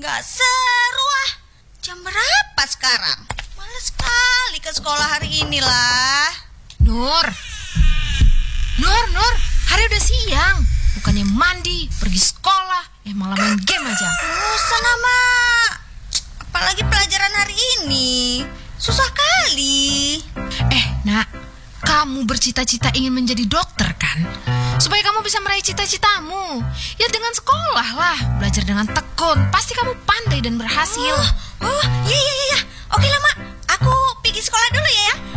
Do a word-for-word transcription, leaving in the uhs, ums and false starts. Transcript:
Gak seru ah. Jam berapa sekarang? Males sekali ke sekolah hari ini lah. Nur, Nur, Nur, hari udah siang. Bukannya mandi, pergi sekolah, eh malah main game aja. Bosan nama. Apalagi pelajaran hari ini. Susah kali. Eh, nak, kamu bercita-cita ingin menjadi dokter kan? Supaya kamu bisa meraih cita-citamu. Ya dengan sekolah lah, belajar dengan tekun. Pasti kamu pandai dan berhasil. Oh, oh iya, iya, iya. Oke lah, Mak. Aku pergi sekolah dulu ya ya.